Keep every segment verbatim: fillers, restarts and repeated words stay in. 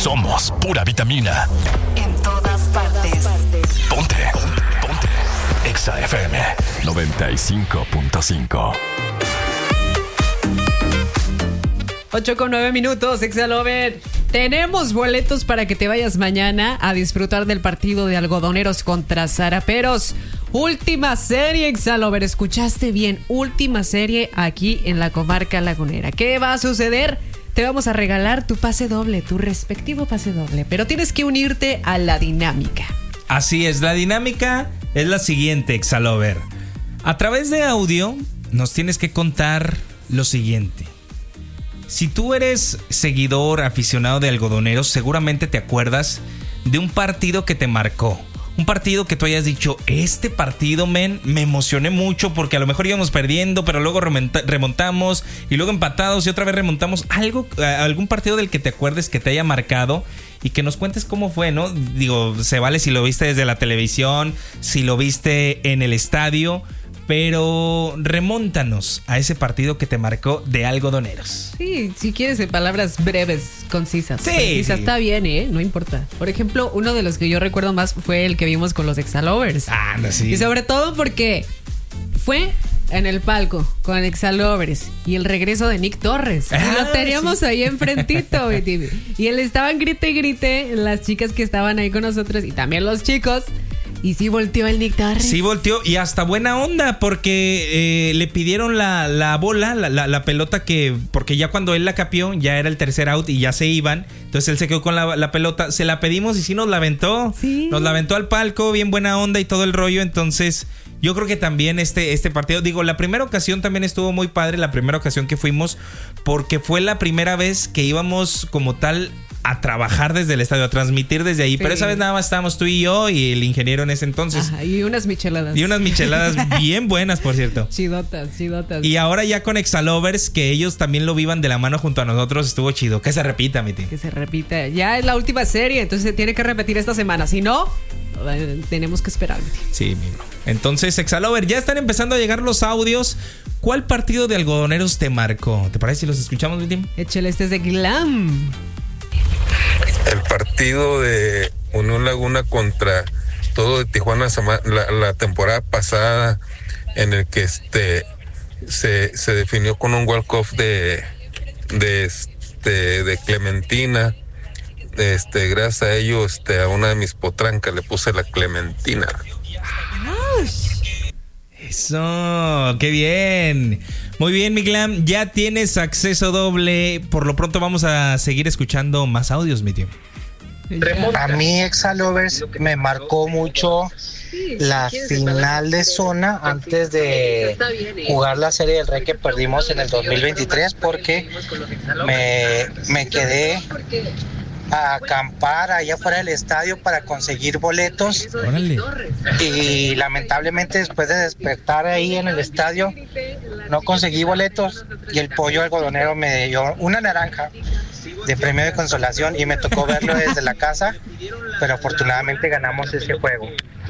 Somos pura vitamina. En todas partes. Ponte. Ponte. Exa F M noventa y cinco punto cinco. ocho con nueve minutos, Exa Lover. Tenemos boletos para que te vayas mañana a disfrutar del partido de Algodoneros contra Zaraperos. Última serie, Exa Lover. Escuchaste bien, última serie aquí en la comarca lagunera. ¿Qué va a suceder? Te vamos a regalar tu pase doble, tu respectivo pase doble, pero tienes que unirte a la dinámica. Así es, la dinámica es la siguiente, Exa Lover. A través de audio nos tienes que contar lo siguiente. Si tú eres seguidor, aficionado de Algodoneros, seguramente te acuerdas de un partido que te marcó. Un partido que tú hayas dicho, este partido, men, me emocioné mucho porque a lo mejor íbamos perdiendo, pero luego remonta- remontamos y luego empatados y otra vez remontamos. Algo, algún partido del que te acuerdes que te haya marcado y que nos cuentes cómo fue, ¿no? Digo, se vale si lo viste desde la televisión, si lo viste en el estadio, pero remóntanos a ese partido que te marcó de Algodoneros. Sí, si quieres en palabras breves, concisas. Sí, concisas, sí. Está bien, ¿eh? No importa. Por ejemplo, uno de los que yo recuerdo más fue el que vimos con los Exa Lovers. Ah, no, sí. Y sobre todo porque fue en el palco con Exa Lovers y el regreso de Nick Torres. Ah, y lo teníamos sí. ahí enfrentito. y, y él estaban grite y grite, las chicas que estaban ahí con nosotros y también los chicos. Y sí volteó el Nick Torres. Sí volteó y hasta buena onda porque eh, le pidieron la, la bola, la, la, la pelota que... Porque ya cuando él la capió ya era el tercer out y ya se iban. Entonces él se quedó con la, la pelota. Se la pedimos y sí nos la aventó. Sí. Nos la aventó al palco, bien buena onda y todo el rollo. Entonces yo creo que también este, este partido... Digo, la primera ocasión también estuvo muy padre. La primera ocasión que fuimos porque fue la primera vez que íbamos como tal... a trabajar desde el estadio, a transmitir desde ahí. Sí. Pero esa vez nada más estábamos tú y yo y el ingeniero en ese entonces. Ajá, y unas micheladas. Y unas micheladas bien buenas, por cierto. Chidotas, chidotas. Y ahora ya con Exa Lovers, que ellos también lo vivan de la mano junto a nosotros, estuvo chido. Que se repita, mi tío. Que se repita. Ya es la última serie, entonces se tiene que repetir esta semana. Si no, tenemos que esperar. Sí, mismo. Entonces, Exa Lover, ya están empezando a llegar los audios. ¿Cuál partido de Algodoneros te marcó? ¿Te parece si los escuchamos, mi tío? Échale, este es de Glam. El partido de Unión Laguna contra todo de Tijuana la, la temporada pasada, en el que este se, se definió con un walk-off de de este de Clementina. Este, gracias a ello, este, a una de mis potrancas le puse la Clementina. Eso, qué bien. Muy bien, mi Glam, ya tienes acceso doble. Por lo pronto vamos a seguir escuchando más audios, mi tío. A mí, Exa Lovers, me marcó mucho la final de zona antes de jugar la Serie del Rey que perdimos en el dos mil veintitrés, porque me, me quedé a acampar allá fuera del estadio para conseguir boletos. Órale. Y lamentablemente después de despertar ahí en el estadio no conseguí boletos y el pollo algodonero me dio una naranja de premio de consolación y me tocó verlo desde la casa, pero afortunadamente ganamos ese juego.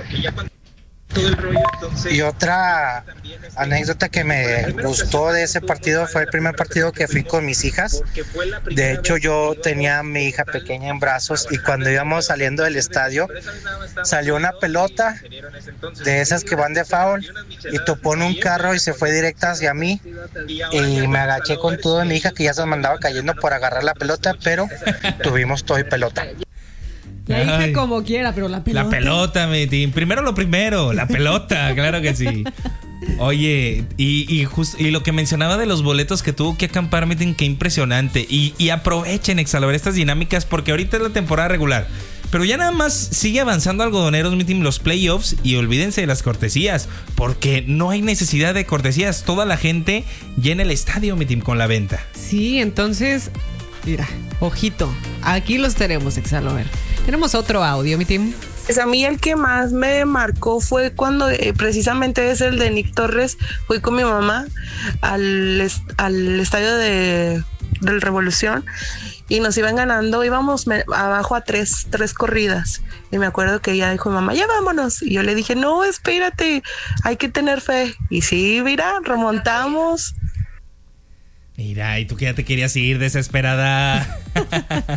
Y otra anécdota que me gustó de ese partido fue el primer partido que fui con mis hijas. De hecho, yo tenía a mi hija pequeña en brazos y cuando íbamos saliendo del estadio salió una pelota de esas que van de foul y topó en un carro y se fue directa hacia mí y me agaché con todo de mi hija que ya se mandaba cayendo por agarrar la pelota, pero tuvimos todo y pelota. La hija Ay, como quiera, pero la pelota. La pelota, mi team. Primero lo primero, la pelota, claro que sí. Oye, y, y, just, y lo que mencionaba de los boletos que tuvo que acampar, mi team, qué impresionante. Y, y aprovechen, Exa Lover, estas dinámicas porque ahorita es la temporada regular. Pero ya nada más sigue avanzando Algodoneros, mi team, los playoffs, y olvídense de las cortesías, porque no hay necesidad de cortesías. Toda la gente llena el estadio, mi team, con la venta. Sí, entonces, mira, ojito, aquí los tenemos, Exa Lover. Tenemos otro audio, mi team. Pues a mí el que más me marcó fue cuando eh, precisamente es el de Nick Torres. Fui con mi mamá al, est- al estadio de, del Revolución y nos iban ganando, íbamos me- abajo a tres, tres corridas. Y me acuerdo que ella dijo, mamá, ya vámonos. Y yo le dije, no, espérate, hay que tener fe. Y sí, mira, remontamos. Mira, y tú que ya te querías ir desesperada.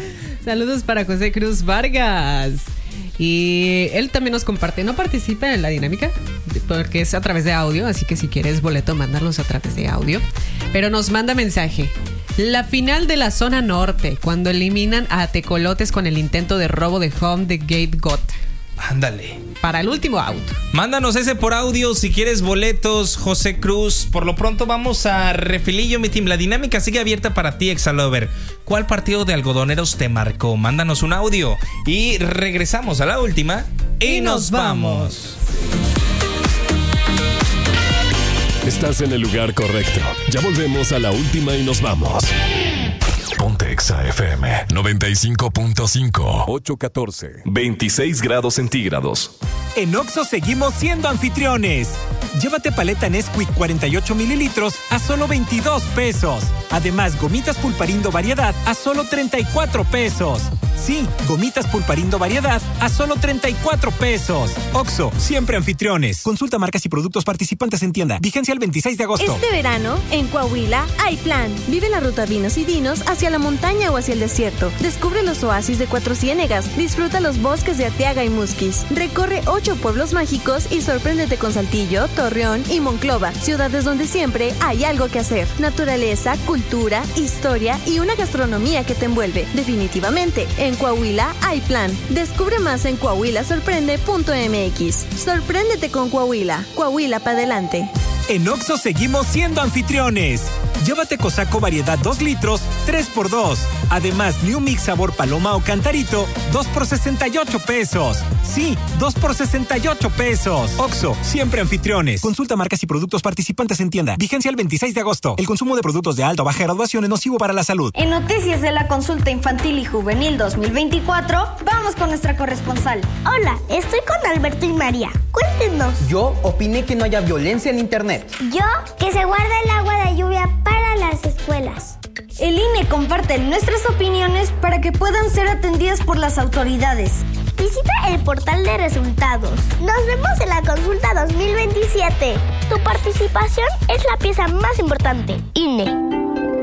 Saludos para José Cruz Vargas. Y él también nos comparte, no participa en la dinámica porque es a través de audio, así que si quieres boleto, mándalos a través de audio. Pero nos manda mensaje. La final de la zona norte, cuando eliminan a Tecolotes con el intento de robo de home de Gate Got. Ándale. Para el último out. Mándanos ese por audio si quieres boletos, José Cruz. Por lo pronto vamos a refilillo, mi team. La dinámica sigue abierta para ti, Exalover. ¿Cuál partido de algodoneros te marcó? Mándanos un audio. Y regresamos a la última. Y, y nos vamos. Estás en el lugar correcto. Ya volvemos a la última y nos vamos. Ponte Exa F M noventa y cinco punto cinco. ocho catorce. veintiséis grados centígrados. En Oxxo seguimos siendo anfitriones. Llévate paleta Nesquik cuarenta y ocho mililitros a solo veintidós pesos. Además, gomitas Pulparindo variedad a solo treinta y cuatro pesos. Sí, gomitas Pulparindo variedad a solo treinta y cuatro pesos. Oxxo, siempre anfitriones. Consulta marcas y productos participantes en tienda. Vigencia el veintiséis de agosto. Este verano, en Coahuila, hay plan. Vive la ruta Vinos y Dinos hacia la montaña o hacia el desierto. Descubre los oasis de Cuatro Ciénegas. Disfruta los bosques de Arteaga y Musquis. Recorre ocho pueblos mágicos y sorpréndete con Saltillo, Torreón y Monclova. Ciudades donde siempre hay algo que hacer. Naturaleza, cultura, historia y una gastronomía que te envuelve. Definitivamente, en Coahuila hay plan. Descubre más en coahuila sorprende punto m x. Sorpréndete con Coahuila. Coahuila para adelante. En Oxxo seguimos siendo anfitriones. Llévate Cosaco variedad dos litros, tres por dos. Además, New Mix sabor paloma o cantarito, dos por sesenta y ocho pesos. Sí, dos por sesenta y ocho pesos. Oxxo, siempre anfitriones. Consulta marcas y productos participantes en tienda. Vigencia el veintiséis de agosto. El consumo de productos de alta o baja graduación es nocivo para la salud. En noticias de la consulta infantil y juvenil dos mil veinticuatro, vamos con nuestra corresponsal. Hola, estoy con Alberto y María. Cuéntenos. Yo opiné que no haya violencia en internet. Yo, que se guarda el agua de lluvia para las escuelas. El I N E comparte nuestras opiniones para que puedan ser atendidas por las autoridades. Visita el portal de resultados. Nos vemos en la consulta dos mil veintisiete. Tu participación es la pieza más importante. I N E.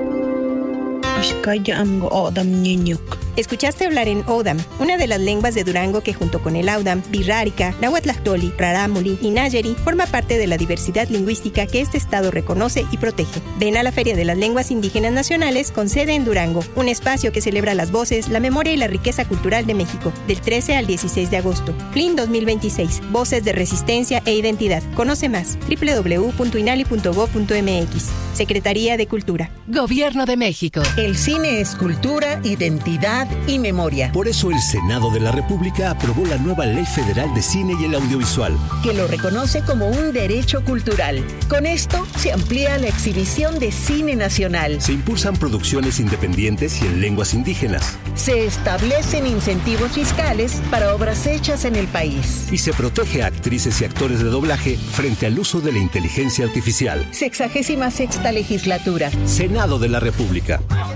Escuchaste hablar en Odam, una de las lenguas de Durango que junto con el Audam, Birrárica, Nahuatlactoli, Rarámuri y Nayeri forma parte de la diversidad lingüística que este estado reconoce y protege. Ven a la Feria de las Lenguas Indígenas Nacionales con sede en Durango, un espacio que celebra las voces, la memoria y la riqueza cultural de México, del trece al dieciséis de agosto. F L I N dos mil veintiséis, Voces de Resistencia e Identidad. Conoce más, doble u doble u doble u punto inali punto gob punto m x. Secretaría de Cultura. Gobierno de México. El cine es cultura, identidad y memoria. Por eso el Senado de la República aprobó la nueva Ley Federal de Cine y el Audiovisual, que lo reconoce como un derecho cultural. Con esto se amplía la exhibición de cine nacional. Se impulsan producciones independientes y en lenguas indígenas. Se establecen incentivos fiscales para obras hechas en el país. Y se protege a actrices y actores de doblaje frente al uso de la inteligencia artificial. Sexagésima sexta legislatura. Senado de la República.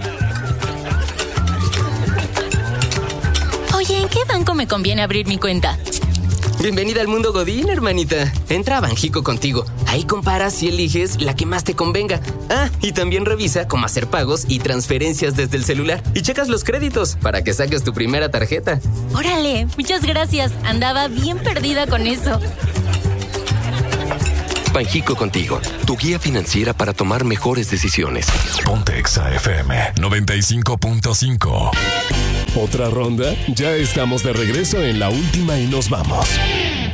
Oye, ¿en qué banco me conviene abrir mi cuenta? Bienvenida al mundo Godín, hermanita. Entra a Banjico Contigo. Ahí comparas y eliges la que más te convenga. Ah, y también revisa cómo hacer pagos y transferencias desde el celular. Y checas los créditos para que saques tu primera tarjeta. Órale, muchas gracias. Andaba bien perdida con eso. Banjico Contigo, tu guía financiera para tomar mejores decisiones. Ponte Exa F M noventa y cinco punto cinco. ¿Otra ronda? Ya estamos de regreso en la última y nos vamos.